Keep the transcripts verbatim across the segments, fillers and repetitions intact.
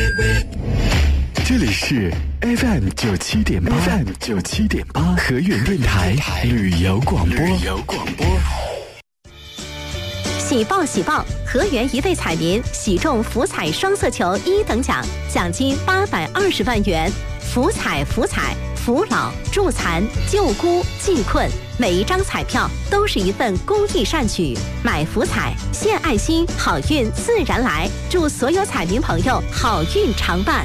这里是 F M 九七点八 ，F M 九七点八，河源电台旅游广播。旅游广播。 喜报喜报！河源一位彩民喜中福彩双色球一等奖，奖金八百二十万元。福彩福彩，扶老助残救孤济困，每一张彩票都是一份公益善举。买福彩献爱心，好运自然来。祝所有彩民朋友好运常伴。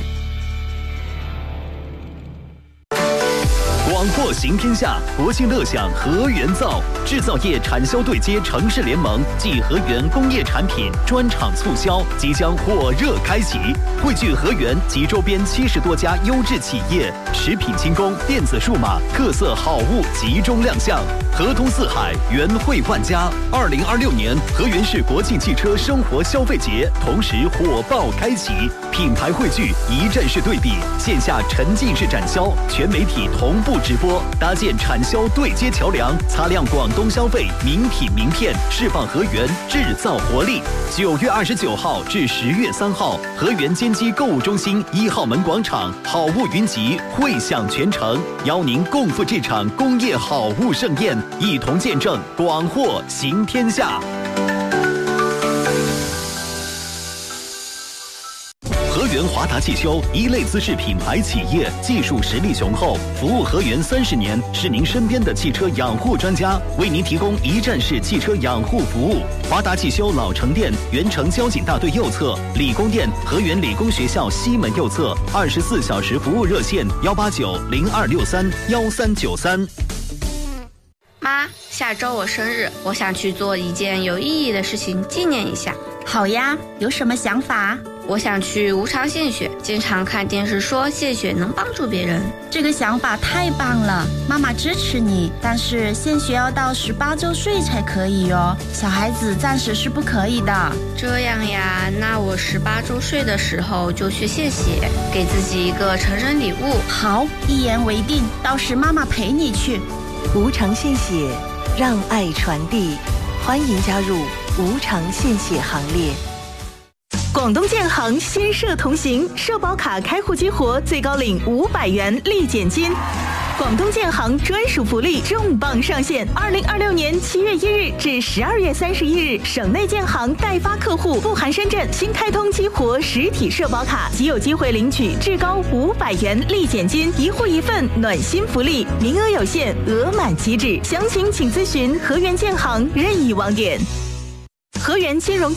广货行天下，国庆乐享河源造，制造业产销对接城市联盟暨河源工业产品专场促销即将火热开启，汇聚河源及周边七十多家优质企业，食品轻工、电子数码特色好物集中亮相，河通四海，源汇万家。二零二六年河源市国庆汽车生活消费节同时火爆开启，品牌汇聚，一站式对比，线下沉浸式展销，全媒体同步直播，搭建产销对接桥梁，擦亮广东消费名品名片，释放河源制造活力。九月二十九号至十月三号，河源坚基购物中心一号门广场，好物云集，汇享全城，邀您共赴这场工业好物盛宴，一同见证广货行天下。河源华达汽修一类资质品牌企业，技术实力雄厚，服务河源三十年，是您身边的汽车养护专家，为您提供一站式汽车养护服务。华达汽修老城店原城交警大队右侧，理工店河源理工学校西门右侧，二十四小时服务热线幺八九零二六三幺三九三。 妈，下周我生日，我想去做一件有意义的事情纪念一下。 好呀，有什么想法？ 我想去无偿献血，经常看电视说献血能帮助别人。 这个想法太棒了，妈妈支持你，但是献血要到十八周岁才可以哟，小孩子暂时是不可以的。 这样呀，那我十八周岁的时候就去献血，给自己一个成人礼物。 好，一言为定，到时妈妈陪你去。 无偿献血，让爱传递，欢迎加入无偿献血行列。广东建行先社同行，社保卡开户激活，最高领五百元立减金。广东建行专属福利重磅上线，二零二六年七月一日至十二月三十一日，省内建行代发客户不含深圳新开通激活实体社保卡，即有机会领取至高五百元立减金，一户一份暖心福利，名额有限，额满即止。详情请咨询河源建行任意网点。河源金融